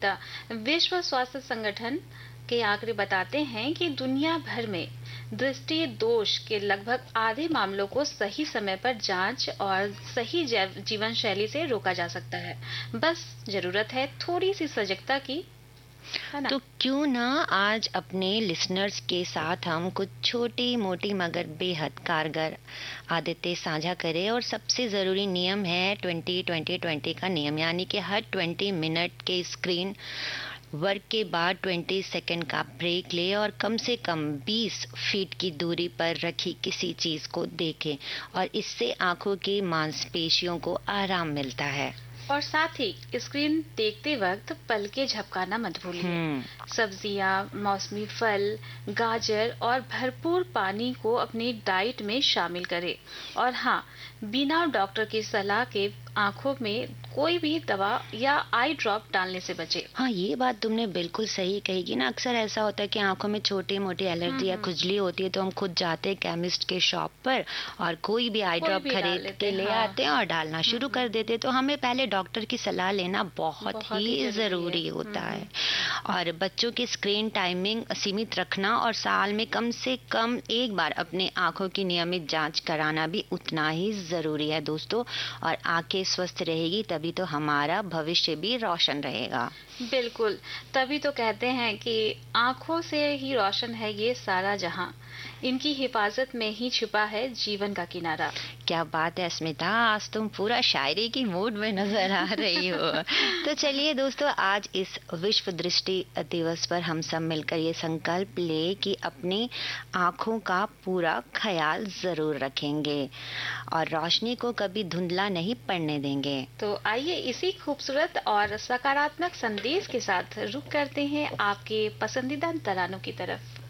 स्मिता, विश्व स्वास्थ्य संगठन के आंकड़े बताते हैं कि दुनिया भर में दृष्टि दोष के लगभग आधे मामलों को सही समय पर जांच और सही जीवन शैली से रोका जा सकता है। बस जरूरत है थोड़ी सी सजगता की, है ना? तो क्यों ना आज अपने लिसनर्स के साथ हम कुछ छोटी मोटी मगर बेहद कारगर आदतें साझा करें। और सबसे ज़रूरी नियम है 20-20-20 का नियम, यानी कि हर 20 मिनट के स्क्रीन वर्क के बाद 20 सेकंड का ब्रेक ले और कम से कम 20 फीट की दूरी पर रखी किसी चीज को देखें, और इससे आंखों की मांसपेशियों को आराम मिलता है। और साथ ही स्क्रीन देखते वक्त पलकें झपकाना मत भूलिए। सब्जियां, मौसमी फल, गाजर और भरपूर पानी को अपनी डाइट में शामिल करें। और हाँ, बिना डॉक्टर की सलाह के आंखों में कोई भी दवा या आई ड्रॉप डालने से बचे। हाँ, ये बात तुमने बिल्कुल सही कही कि ना अक्सर ऐसा होता है कि आंखों में छोटी मोटी एलर्जी या खुजली होती है, तो हम खुद जाते हैं केमिस्ट के शॉप पर और कोई भी आई ड्रॉप खरीद के ले आते हैं और डालना शुरू कर देते हैं। तो हमें पहले डॉक्टर की सलाह लेना बहुत ही जरूरी होता है। और बच्चों की स्क्रीन टाइमिंग सीमित रखना और साल में कम से कम एक बार अपने आंखों की नियमित जांच कराना भी उतना ही जरूरी है दोस्तों। और आंखें स्वस्थ रहेगी तभी तो हमारा भविष्य भी रोशन रहेगा। बिल्कुल, तभी तो कहते हैं कि आंखों से ही रोशन है ये सारा जहां, इनकी हिफाजत में ही छिपा है जीवन का किनारा। क्या बात है स्मिता, आज तुम पूरा शायरी की मूड में नजर आ रही हो। तो चलिए दोस्तों, आज इस विश्व दृष्टि दिवस पर हम सब मिलकर ये संकल्प ले कि अपनी आंखों का पूरा ख्याल जरूर रखेंगे और रोशनी को कभी धुंधला नहीं पड़ने देंगे। तो आइए इसी खूबसूरत और सकारात्मक संदेश के साथ रुख करते हैं आपके पसंदीदा तरानों की तरफ।